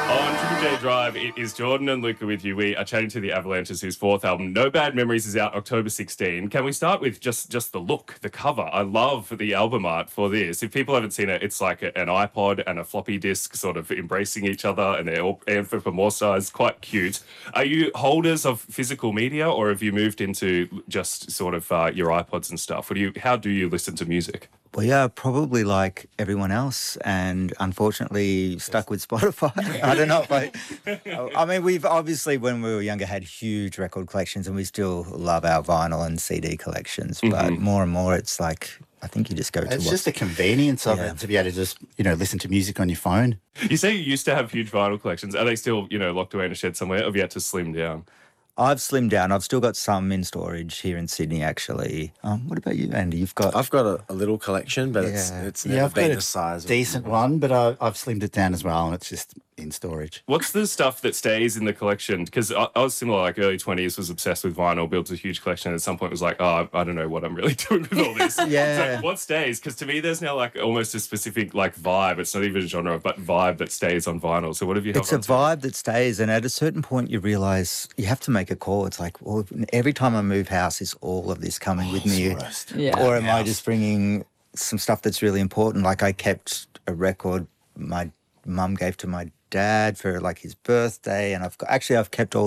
On Triple J Drive, it is Jordan and Luca with you. We are chatting to the Avalanches, whose fourth album, No Bad Memories, is out October 16. Can we start with just the look, the cover? I love the album art for this. If people haven't seen it, it's like an iPod and a floppy disk sort of embracing each other, and they're all anthropomorphized. Quite cute. Are you holders of physical media, or have you moved into just sort of your iPods and stuff? How do you listen to music? Well, yeah, probably like everyone else, and unfortunately stuck with Spotify. I don't know if I mean, we've obviously, when we were younger, had huge record collections, and we still love our vinyl and CD collections. But more and more, it's like, I think you just go to It's just the convenience of it to be able to just, listen to music on your phone. You say you used to have huge vinyl collections. Are they still, locked away in a shed somewhere, or have you had to slim down? I've slimmed down. I've still got some in storage here in Sydney, actually. What about you, Andy? I've got a little collection, but it's never I've been got the size. Decent one, but I've slimmed it down as well, and it's just in storage. What's the stuff that stays in the collection? Because I was similar, like early 20s, was obsessed with vinyl, built a huge collection, and at some point was like, oh, I don't know what I'm really doing with all this. Yeah. So what stays? Because to me, there's now like almost a specific like vibe. It's not even a genre, but vibe that stays on vinyl. So what have you held It's a vibe that stays, and at a certain point you realise you have to make a call. It's like, well, every time I move house, is all of this coming with me? Or am I just bringing some stuff that's really important? Like I kept a record my mum gave to my dad for like his birthday, and I've kept all